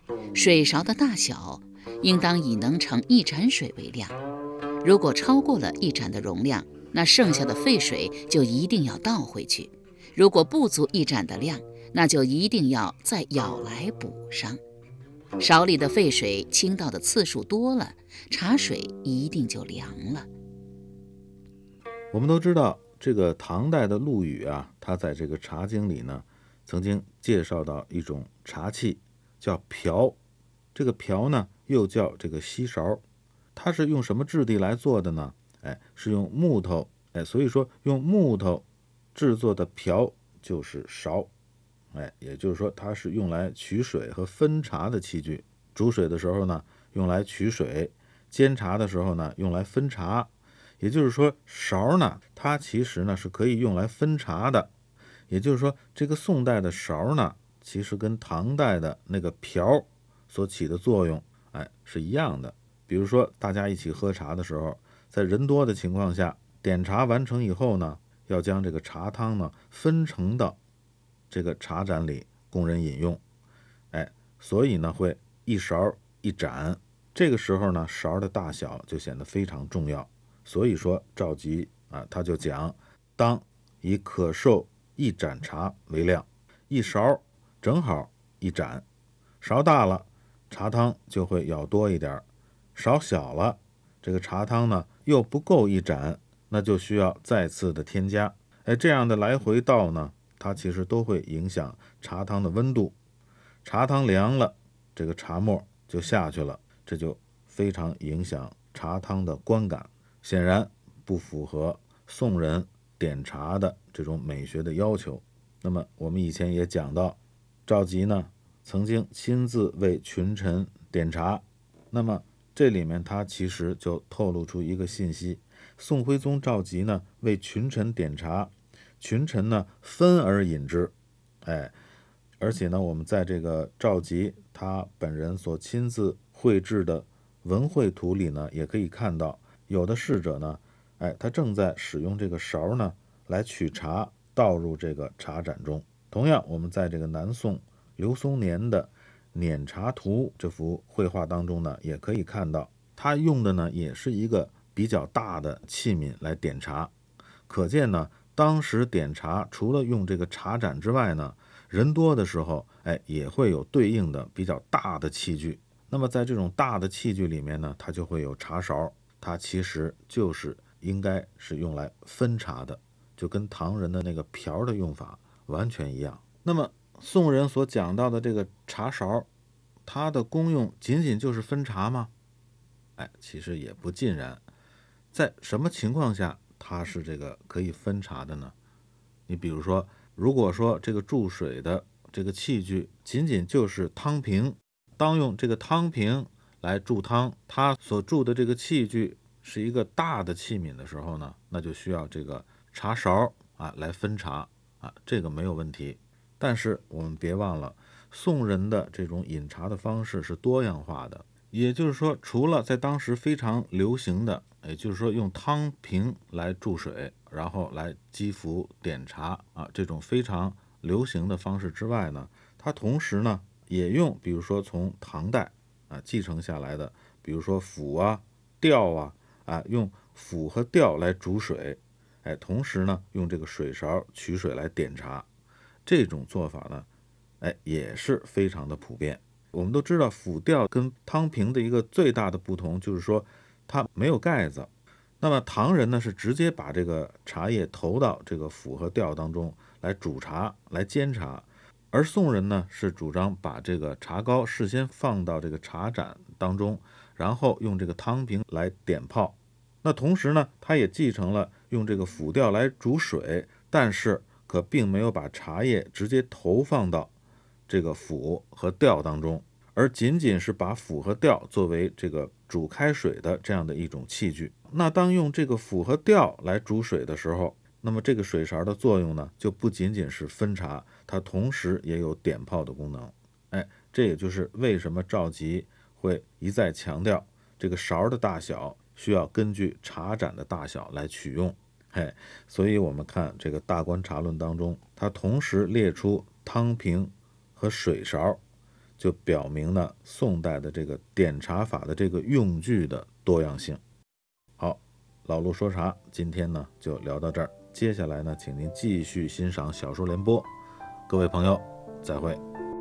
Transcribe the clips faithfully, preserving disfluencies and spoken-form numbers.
水勺的大小应当以能盛一盏水为量，如果超过了一盏的容量，那剩下的沸水就一定要倒回去；如果不足一盏的量，那就一定要再舀来补上。勺里的沸水倾倒的次数多了，茶水一定就凉了。 我们都知道，这个唐代的陆羽啊，他在这个《茶经》里呢，曾经介绍到一种茶器，叫瓢。这个瓢呢，又叫这个锡勺，它是用什么质地来做的呢？哎，是用木头，哎，所以说用木头制作的瓢就是勺，哎，也就是说它是用来取水和分茶的器具。煮水的时候呢，用来取水；煎茶的时候呢，用来分茶。也就是说，勺呢，它其实呢是可以用来分茶的。也就是说，这个宋代的勺呢，其实跟唐代的那个瓢所起的作用，哎，是一样的。比如说，大家一起喝茶的时候，在人多的情况下，点茶完成以后呢，要将这个茶汤呢分盛到这个茶盏里供人饮用。哎，所以呢会一勺一盏，这个时候呢勺的大小就显得非常重要。所以说赵佶啊，他就讲，当以可受一盏茶为量，一勺正好一盏，勺大了茶汤就会舀多一点，勺小了这个茶汤呢又不够一盏，那就需要再次的添加。哎，这样的来回倒呢，它其实都会影响茶汤的温度。茶汤凉了，这个茶沫就下去了，这就非常影响茶汤的观感，显然不符合宋人点茶的这种美学的要求。那么我们以前也讲到，赵佶呢曾经亲自为群臣点茶，那么这里面他其实就透露出一个信息：宋徽宗赵佶呢为群臣点茶，群臣呢分而饮之。哎，而且呢，我们在这个赵佶他本人所亲自绘制的文绘图里呢，也可以看到，有的侍者呢，哎，他正在使用这个勺呢来取茶，倒入这个茶盏中。同样，我们在这个南宋刘松年的《碾茶图》这幅绘画当中呢，也可以看到，他用的呢也是一个比较大的器皿来点茶。可见呢，当时点茶除了用这个茶盏之外呢，人多的时候，哎，也会有对应的比较大的器具。那么在这种大的器具里面呢，它就会有茶勺，它其实就是应该是用来分茶的，就跟唐人的那个瓢的用法完全一样。那么宋人所讲到的这个茶勺，它的功用仅仅就是分茶吗？哎，其实也不尽然。在什么情况下它是这个可以分茶的呢？你比如说，如果说这个注水的这个器具仅仅就是汤瓶，当用这个汤瓶来注汤，它所注的这个器具是一个大的器皿的时候呢，那就需要这个茶勺啊来分茶啊，这个没有问题。但是我们别忘了，宋人的这种饮茶的方式是多样化的，也就是说，除了在当时非常流行的，也就是说用汤瓶来注水，然后来击服点茶啊，这种非常流行的方式之外呢，它同时呢也用，比如说从唐代啊继承下来的，比如说釜啊、吊啊，啊用釜和吊来煮水，哎，同时呢用这个水勺取水来点茶，这种做法呢，哎，也是非常的普遍。我们都知道釜吊跟汤瓶的一个最大的不同就是说它没有盖子。那么唐人呢是直接把这个茶叶投到这个釜和吊当中来煮茶来煎茶，而宋人呢是主张把这个茶膏事先放到这个茶盏当中，然后用这个汤瓶来点泡。那同时呢他也继承了用这个釜吊来煮水，但是可并没有把茶叶直接投放到这个釜和吊当中，而仅仅是把釜和吊作为这个煮开水的这样的一种器具。那当用这个釜和吊来煮水的时候，那么这个水勺的作用呢，就不仅仅是分茶，它同时也有点泡的功能。哎，这也就是为什么赵佶会一再强调这个勺的大小需要根据茶盏的大小来取用。嘿，所以我们看这个《大观茶论》当中，它同时列出汤瓶和水勺， 就表明了宋代的这个点茶法的这个用具的多样性。好，老陆说茶今天呢就聊到这儿，接下来呢请您继续欣赏小说联播，各位朋友再会。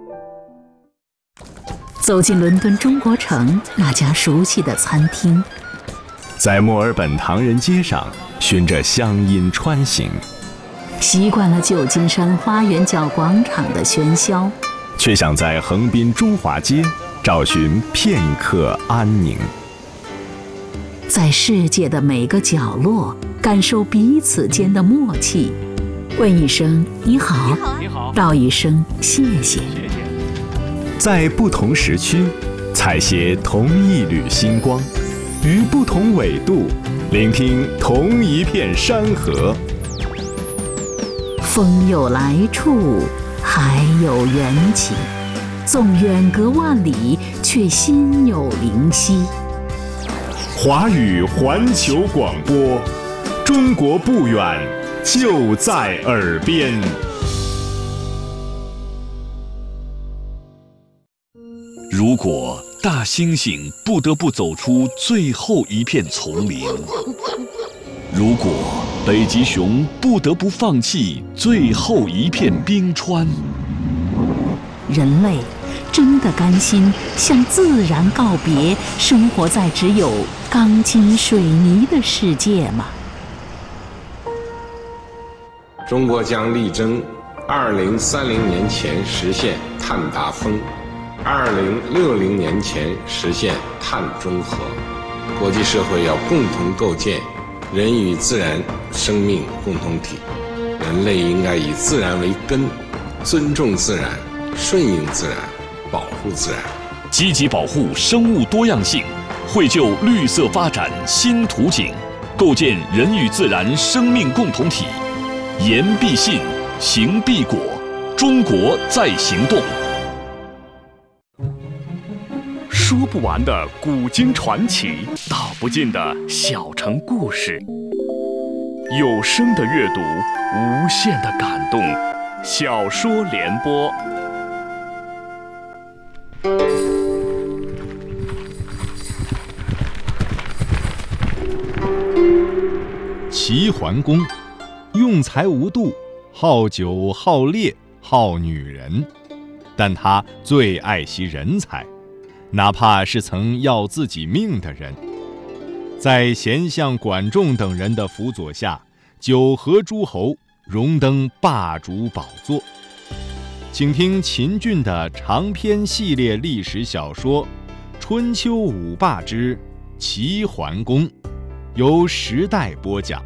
走进伦敦中国城那家熟悉的餐厅， 在墨尔本唐人街上循着乡音穿行， 习惯了旧金山花园角广场的喧嚣， 却想在横滨中华街找寻片刻安宁。 在世界的每个角落感受彼此间的默契，问一声你好， 你好， 道一声谢谢。 谢谢。 在不同时区采撷同一缕星光，于不同纬度聆听同一片山河。 风有来处，海有缘起，纵远隔万里，却心有灵犀。 华语环球广播，中国不远，就在耳边。 如果大猩猩不得不走出最后一片丛林，如果北极熊不得不放弃最后一片冰川， 人类真的甘心向自然告别，生活在只有钢筋水泥的世界吗？ 中国将力争二零三零年前实现碳达峰，二零六零年前实现碳中和。国际社会要共同构建人与自然生命共同体，人类应该以自然为根，尊重自然，顺应自然，保护自然， 积极保护生物多样性，绘就绿色发展新图景，构建人与自然生命共同体。言必信，行必果，中国在行动。 说不完的古今传奇，道不尽的小城故事，有声的阅读，无限的感动。小说联播。 齐桓公用才无度，好酒好猎好女人，但他最爱惜人才，哪怕是曾要自己命的人。在贤相管仲等人的辅佐下，九合诸侯，荣登霸主宝座。请听秦俊的长篇系列历史小说《春秋五霸之齐桓公》，由时代播讲。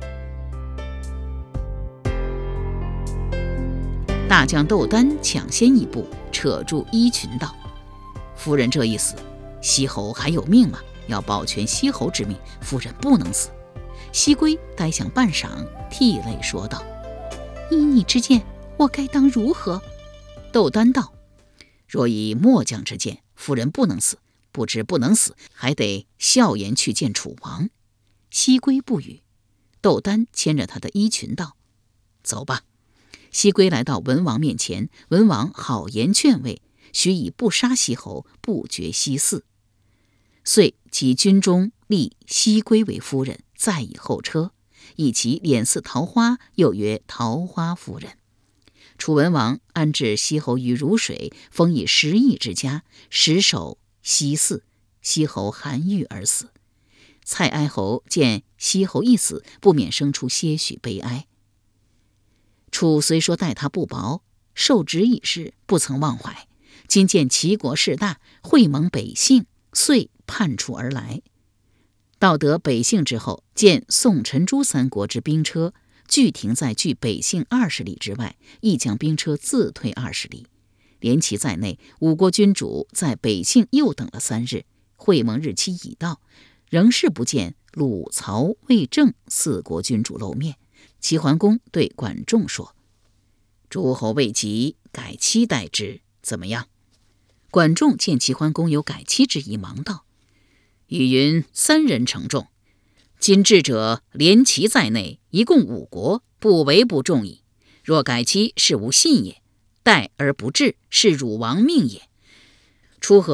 大将窦丹抢先一步扯住衣裙道：“夫人这一死，西侯还有命吗？要保全西侯之命，夫人不能死。”西归呆想半晌，涕泪说道：“依你之见，我该当如何？”窦丹道：“若以末将之见，夫人不能死，不知不能死，还得笑颜去见楚王。”西归不语。窦丹牵着他的衣裙道：“走吧。”西归来到文王面前，文王好言劝慰，许以不杀西侯，不绝西嗣。遂即军中立西归为夫人，再以后车，以其脸似桃花，又曰桃花夫人。楚文王安置西侯于汝水，封以十邑之家，实守西嗣。西侯含郁而死。蔡哀侯见西侯一死，不免生出些许悲哀。楚虽说待他不薄，受职以事，不曾忘怀。今见齐国势大，会盟北杏，遂叛楚而来。到得北杏之后，见宋陈朱三国之兵车俱停在距北杏二十里之外，亦将兵车自退二十里。连其在内，五国君主在北杏又等了三日，会盟日期已到，仍是不见鲁、曹、魏、郑四国君主露面。齐桓公对管仲说：“诸侯未及，改期待之，怎么样？”管仲见齐桓公有改期之意，忙道：“语云三人承重，今至者连齐在内，一共五国，不为不重矣。若改期，是无信也；待而不至，是汝王命也。 出河